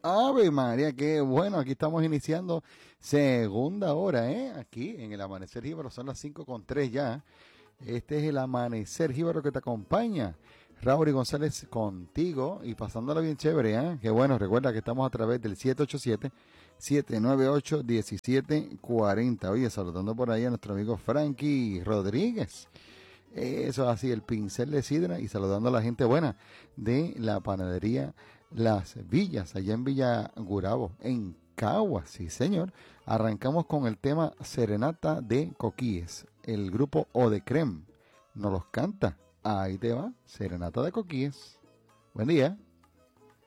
Ave María, qué bueno, aquí estamos iniciando segunda hora, aquí en el Amanecer Jíbaro, son las 5:03 ya. Este es el Amanecer Jíbaro que te acompaña. Raúl y González contigo y pasándola bien chévere, Qué bueno, recuerda que estamos a través del 787-798-1740. Oye, saludando por ahí a nuestro amigo Frankie Rodríguez. Eso así, el pincel de sidra y saludando a la gente buena de la panadería Las Villas, allá en Villa Gurabo, en Caguas, sí señor. Arrancamos con el tema Serenata de Coquíes, el grupo Odecrem nos los canta. Ahí te va, Serenata de Coquíes. Buen día.